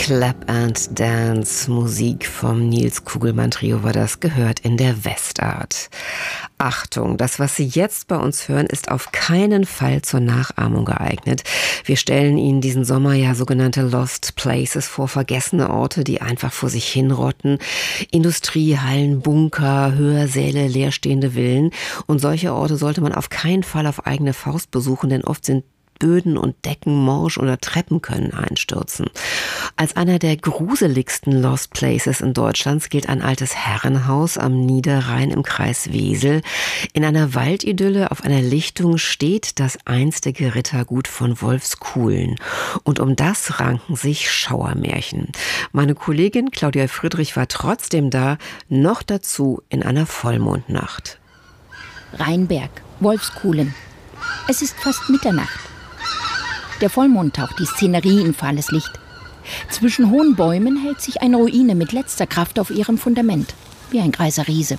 Clap and Dance, Musik vom Nils Kugelmann Trio war das, gehört in der Westart. Achtung, das, was Sie jetzt bei uns hören, ist auf keinen Fall zur Nachahmung geeignet. Wir stellen Ihnen diesen Sommer ja sogenannte Lost Places vor, vergessene Orte, die einfach vor sich hinrotten. Industriehallen, Bunker, Hörsäle, leerstehende Villen. Und solche Orte sollte man auf keinen Fall auf eigene Faust besuchen, denn oft sind Böden und Decken morsch oder Treppen können einstürzen. Als einer der gruseligsten Lost Places in Deutschland gilt ein altes Herrenhaus am Niederrhein im Kreis Wesel. In einer Waldidylle auf einer Lichtung steht das einstige Rittergut von Wolfskuhlen. Und um das ranken sich Schauermärchen. Meine Kollegin Claudia Friedrich war trotzdem da, noch dazu in einer Vollmondnacht. Rheinberg, Wolfskuhlen. Es ist fast Mitternacht. Der Vollmond taucht die Szenerie in fahles Licht. Zwischen hohen Bäumen hält sich eine Ruine mit letzter Kraft auf ihrem Fundament, wie ein greiser Riese.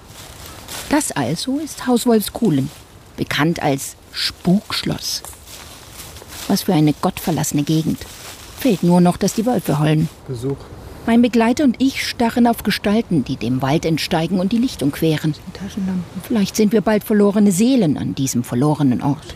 Das also ist Haus Wolfskuhlen, bekannt als Spukschloss. Was für eine gottverlassene Gegend. Fehlt nur noch, dass die Wölfe heulen. Besuch. Mein Begleiter und ich starren auf Gestalten, die dem Wald entsteigen und die Lichtung queren. Taschenlampen. Vielleicht sind wir bald verlorene Seelen an diesem verlorenen Ort.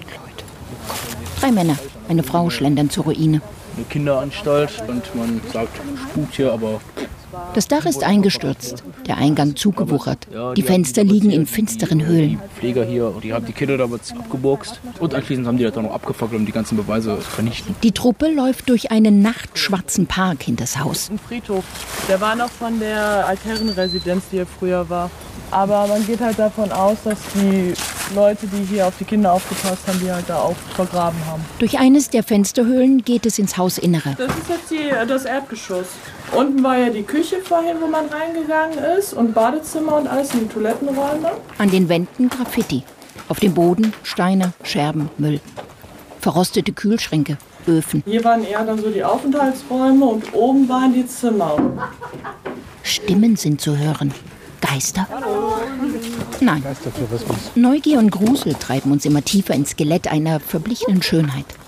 3 Männer, eine Frau schlendern zur Ruine. Eine Kinderanstalt und man sagt, spukt hier, aber... Das Dach ist eingestürzt, der Eingang zugewuchert. Die Fenster liegen in finsteren Höhlen. Pfleger hier, die haben die Kinder damals abgeburkst. Und anschließend haben die das dann noch abgefackelt, um die ganzen Beweise zu vernichten. Die Truppe läuft durch einen nachtschwarzen Park hinters Haus. Ein Friedhof, der war noch von der Altherrenresidenz, die hier früher war. Aber man geht halt davon aus, dass die Leute, die hier auf die Kinder aufgepasst haben, die halt da auch vergraben haben. Durch eines der Fensterhöhlen geht es ins Hausinnere. Das ist jetzt das Erdgeschoss. Unten war ja die Küche vorhin, wo man reingegangen ist, und Badezimmer und alles, die Toilettenräume. An den Wänden Graffiti. Auf dem Boden Steine, Scherben, Müll. Verrostete Kühlschränke, Öfen. Hier waren eher dann so die Aufenthaltsräume und oben waren die Zimmer. Stimmen sind zu hören. Geister? Hallo. Nein. Geistertourismus. Neugier und Grusel treiben uns immer tiefer ins Skelett einer verblichenen Schönheit.